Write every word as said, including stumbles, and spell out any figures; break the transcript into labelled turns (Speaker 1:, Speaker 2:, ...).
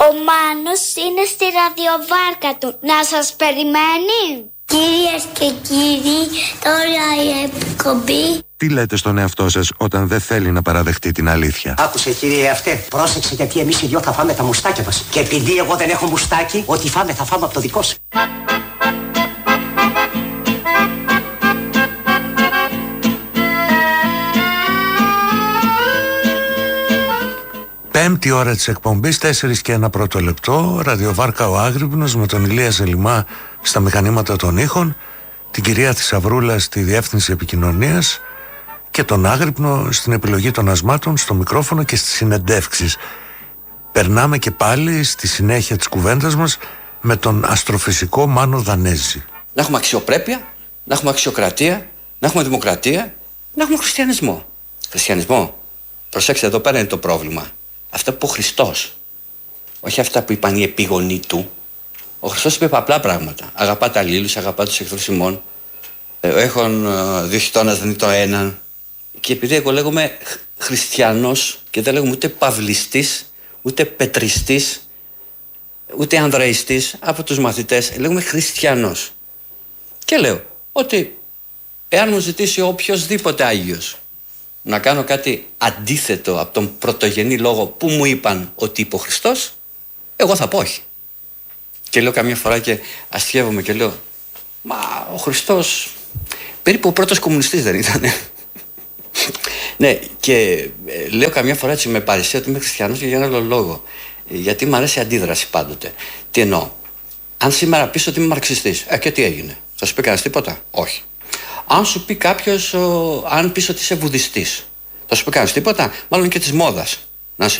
Speaker 1: Ο Μάνος είναι στη ραδιοβάρκα του. Να σας περιμένει. Κυρίες και κύριοι, τώρα η εκπομπή.
Speaker 2: Τι λέτε στον εαυτό σας όταν δεν θέλει να παραδεχτεί την αλήθεια?
Speaker 3: Άκουσε κύριε αυτέ, πρόσεξε γιατί εμείς οι δυο θα φάμε τα μουστάκια μας. Και επειδή εγώ δεν έχω μουστάκι, ό,τι φάμε θα φάμε από το δικό σου.
Speaker 2: Πέμπτη ώρα της εκπομπής, τέσσερις και ένα πρώτο λεπτό. Ραδιοβάρκα ο Άγρυπνος με τον Ηλία Ζελιμά στα μηχανήματα των ήχων, την κυρία Θησαυρούλα στη διεύθυνση επικοινωνίας και τον Άγρυπνο στην επιλογή των ασμάτων, στο μικρόφωνο και στις συνεντεύξεις. Περνάμε και πάλι στη συνέχεια της κουβέντας μας με τον αστροφυσικό Μάνο Δανέζη.
Speaker 4: Να έχουμε αξιοπρέπεια, να έχουμε αξιοκρατία, να έχουμε δημοκρατία, να έχουμε χριστιανισμό. Χριστιανισμό. Προσέξτε, εδώ πέρα είναι το πρόβλημα. Αυτά που είπε ο Χριστός. Όχι αυτά που είπαν οι επίγονοι του. Ο Χριστός είπε απλά πράγματα. Αγαπά τα αλλήλους, αγαπά τους εχθρούς ημών. Έχουν δύο χιτώνας, δεν είναι το έναν. Και επειδή εγώ λέγομαι χριστιανός και δεν λέγομαι ούτε παυλιστής, ούτε πετριστής, ούτε ανδρειστής από τους μαθητές, λέγομαι χριστιανός. Και λέω ότι εάν μου ζητήσει οποιοσδήποτε Άγιος να κάνω κάτι αντίθετο από τον πρωτογενή λόγο που μου είπαν ότι είπε ο Χριστός, εγώ θα πω όχι. Και λέω καμιά φορά και αστιεύομαι και λέω, μα ο Χριστός περίπου ο πρώτος κομμουνιστής δεν ήτανε? Ναι, και λέω καμιά φορά έτσι με παρησία ότι είμαι χριστιανός για ένα άλλο λόγο. Γιατί μου αρέσει η αντίδραση πάντοτε. Τι εννοώ? Αν σήμερα πεις ότι είμαι μαρξιστής, ε, και τι έγινε? Θα σου πει κανένας τίποτα? Όχι. Αν σου πει κάποιος, ο, αν πεις ότι είσαι βουδιστής, θα σου πει κανένας τίποτα? Μάλλον και της μόδας.